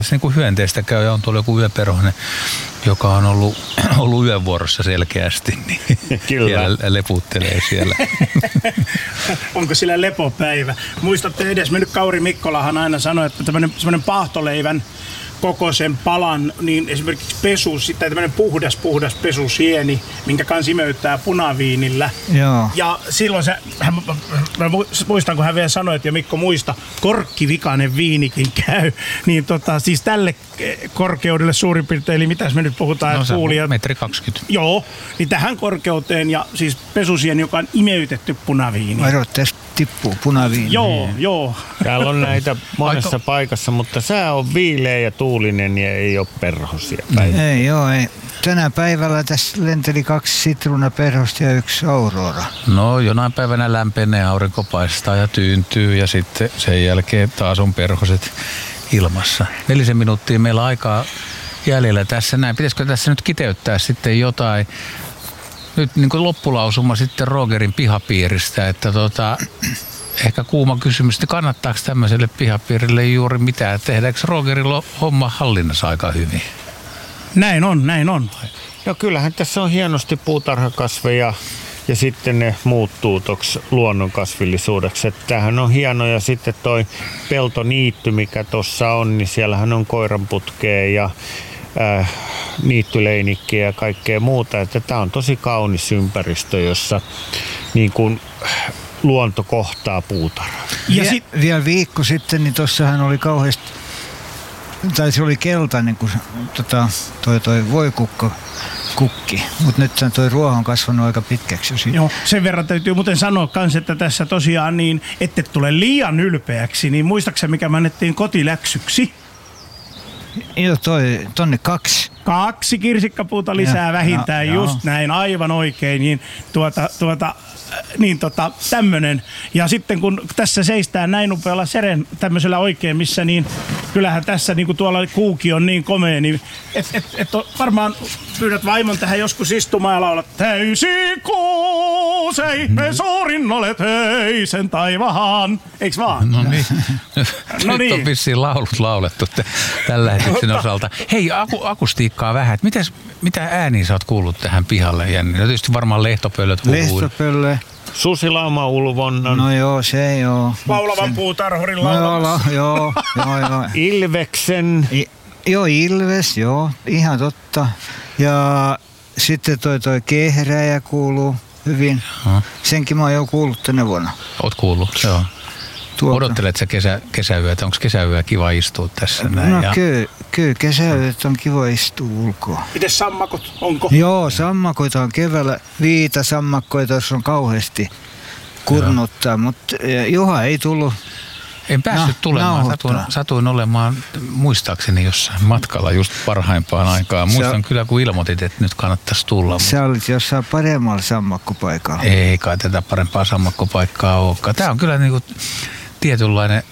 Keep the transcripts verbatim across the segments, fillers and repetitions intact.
Se niin kuin hyönteistä käy ja on tuolla joku yöperhonen, joka on ollut, ollut yövuorossa selkeästi, niin Kyllä. siellä leputtelee siellä. Onko sillä lepopäivä? Muistatte edes, mennyt Kauri Mikkolahan aina sanoi, että tämmöinen semmoinen paahtoleivän kokoisen palan, niin esimerkiksi pesu, tai tämmöinen puhdas, puhdas pesusieni, minkä kanssa imeyttää punaviinillä. Joo. Ja silloin se, hän, mä muistan, kun hän vielä sanoi, että ja Mikko muista, korkkivikainen viinikin käy. Niin tota, siis tälle korkeudelle suurin piirtein, eli mitäs me nyt puhutaan, No se kuulijat. on metri kaksikymmentä. Joo, niin tähän korkeuteen ja siis pesusieni, joka on imeytetty punaviini. Varoitteessa tippuu punaviini. Joo, joo. Täällä on näitä monessa paikassa, mutta sää on viileä ja tuulinen ja ei ole perhosia päivä. Ei joo, ei. Tänä päivällä tässä lenteli kaksi sitruunaperhosta ja yksi aurora. No jonain päivänä lämpenee, aurinko paistaa ja tyyntyy ja sitten sen jälkeen taas on perhoset ilmassa. Nelisen minuuttia meillä aikaa jäljellä tässä näin. Pitäisikö tässä nyt kiteyttää sitten jotain? Nyt niin kuin loppulausuma sitten Rogerin pihapiiristä, että tota, ehkä kuuma kysymys, että kannattaako tämmöiselle pihapiirille juuri mitään? Tehdäänkö Rogerilla homma hallinnassa aika hyvin? Näin on, näin on. No kyllähän tässä on hienosti puutarhakasveja ja sitten ne muuttuu toksi luonnonkasvillisuudeksi. Että tämähän on hieno ja sitten toi peltoniitty, mikä tuossa on, niin siellähän on koiranputkea ja äh, niittyleinikkiä ja kaikkea muuta. Että tämä on tosi kaunis ympäristö, jossa niin kuin luonto kohtaa puutarhaa. Ja sit... Vielä viikko sitten, niin tossahan oli kauheasti, tai se oli keltainen, kun tota, toi, toi voikukko kukki. Mutta nyt toi ruoho on kasvanut aika pitkäksi jo siitä. Joo, sen verran täytyy muuten sanoa kans, että tässä tosiaan niin, ette tule liian ylpeäksi, niin muistaaksä mikä me annettiin kotiläksyksi? Joo, toi, tonne kaksi. Kaksi kirsikkapuuta lisää ja, vähintään, ja, just joo. Näin, aivan oikein, niin tuota, tuota, niin tota, tämmönen. Ja sitten kun tässä seistään näin upealla seren tämmöisellä oikein, missä niin, kyllähän tässä niin kuin tuolla kuuki on niin komea, niin et, et, et varmaan pyydät vaimon tähän joskus istumaan ja laulat täysi kuusei, me suurin olet höisen taivahan. Eiks vaan? No niin. No Nyt niin. on vissiin laulut laulettu t- tällä lähetyksen osalta. Hei, aku, akustiikkaa vähän. Mitäs, mitä ääniä sä oot kuullut tähän pihalle, Jänni? No tietysti varmaan lehtopöllöt huhuu. Lehtopöllö. Susilauma-ulvonnan. No joo, se joo. Laulavan puutarhurin no, laulamassa. joo, joo, joo. Ilveksen. I, joo, ilves, joo, ihan totta. Ja sitten toi, toi kehräjä kuuluu hyvin. Ha. Senkin mä oon jo kuullut tänä vuonna. Oot kuullut, joo. Tuolta. Odottelet sä kesä, kesäyötä? Onko kesäyö kiva istua tässä näin? No ja... kyllä, kyllä kesäyöt on kiva istua ulkoa. Mites sammakot, onko? Joo, sammakoita on keväällä. Viitasammakkoita, jos on kauheasti kurnuttaa, mutta Juha ei tullut. En päässyt No, tulemaan. Satuin, nauhoittaa. satuin olemaan muistaakseni jossain matkalla just parhaimpaan aikaan. Muistan Sä- kyllä, kun ilmoitit, että nyt kannattaisi tulla. Sä olit jossain paremmalla sammakkopaikalla. Ei kai tätä parempaa sammakkopaikkaa olekaan. Tämä on kyllä niinku tietynlainen,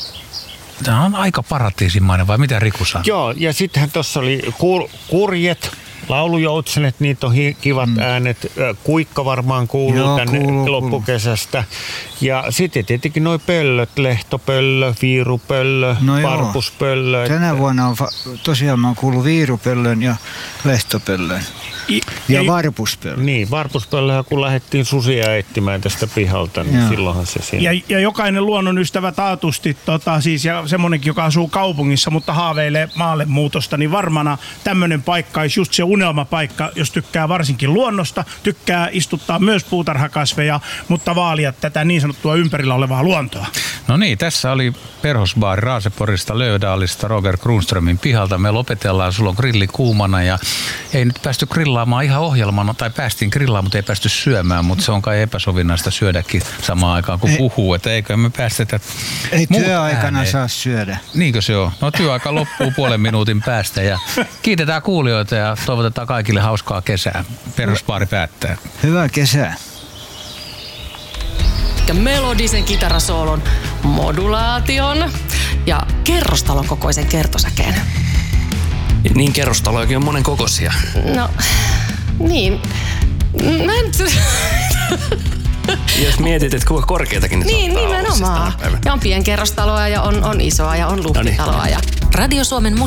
tämä on aika paratiisimainen, vai mitä Riku sanoo? Joo, ja sittenhän tuossa oli kur, kurjet, laulujoutsenet, niitä on hi- kivat mm. äänet. Kuikka varmaan kuuluu Joo, tänne kuuluu, loppukesästä. Ja sitten tietenkin noi pöllöt, lehtopöllö, viirupöllö, No joo. varpuspöllö. Tänä vuonna on fa- tosiaan mä oon kuullut viirupöllön ja lehtopöllön I, ja ei- varpuspöllön. Niin, varpuspöllöhän kun lähdettiin susia etsimään tästä pihalta, niin Joo. silloinhan se siinä. Ja, ja jokainen luonnonystävä taatusti, tota, siis, ja semmonenkin, joka asuu kaupungissa, mutta haaveilee maalle muutosta, niin varmana tämmöinen paikka olisi just se unelmapaikka, jos tykkää varsinkin luonnosta, tykkää istuttaa myös puutarhakasveja, mutta vaalia tätä niin sanottua ympärillä olevaa luontoa. No niin, tässä oli perhosbaari Raaseporista Löödaalista Roger Kronströmin pihalta. Me lopetellaan, sulla on grilli kuumana ja ei nyt päästy grillaamaan ihan ohjelmana, tai päästiin grillaamaan, mutta ei päästy syömään, mutta se on kai epäsovinnaista syödäkin samaan aikaan kun Ei. puhuu, että eikö me päästetä Ei muut työaikana ääneen. saa syödä. Niinkö se on? No työaika loppuu puolen minuutin päästä ja kiitetään kuulijoita ja toivotetaan kaikille hauskaa kesää. Perhosbaari päättää. Hyvää kesää. Ja melodisen kitarasoolon, modulaation ja kerrostalon kokoisen kertosäkeen. Niin kerrostalojakin on monen kokoisia. No, niin. Mä en... Jos mietit, että kuinka korkeatakin ne Niin, saattaa olla siis nimenomaan. tänä päivänä. Ja on pienkerrostaloa ja on, on isoa ja on luhtitaloa ja Radio Suomen